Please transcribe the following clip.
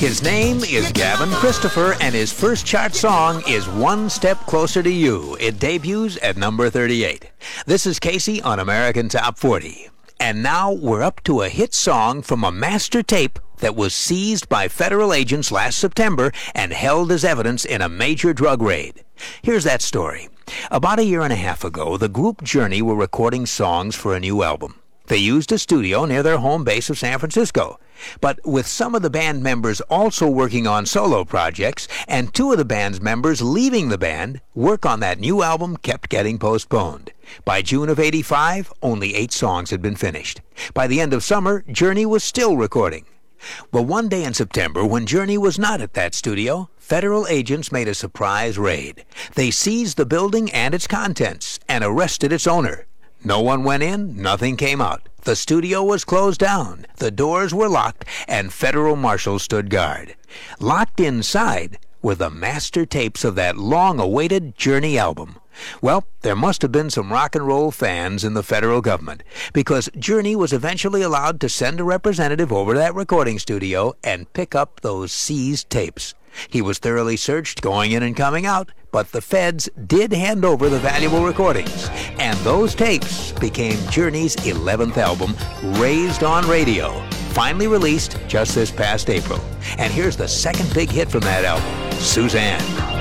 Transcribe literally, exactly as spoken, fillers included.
His name is Gavin Christopher, and his first chart song is One Step Closer to You. It debuts at number thirty-eight. This is Casey on American Top forty. And now we're up to a hit song from a master tape that was seized by federal agents last September and held as evidence in a major drug raid. Here's that story. About a year and a half ago, the group Journey were recording songs for a new album. They used a studio near their home base of San Francisco. But with some of the band members also working on solo projects and two of the band's members leaving the band, work on that new album kept getting postponed. By June of eighty-five, only eight songs had been finished. By the end of summer, Journey was still recording. Well, one day in September, when Journey was not at that studio, federal agents made a surprise raid. They seized the building and its contents and arrested its owner. No one went in, nothing came out. The studio was closed down, the doors were locked, and federal marshals stood guard. Locked inside were the master tapes of that long-awaited Journey album. Well, there must have been some rock and roll fans in the federal government, because Journey was eventually allowed to send a representative over to that recording studio and pick up those seized tapes. He was thoroughly searched going in and coming out, but the feds did hand over the valuable recordings. And those tapes became Journey's eleventh album, Raised on Radio, finally released just this past April. And here's the second big hit from that album, Suzanne.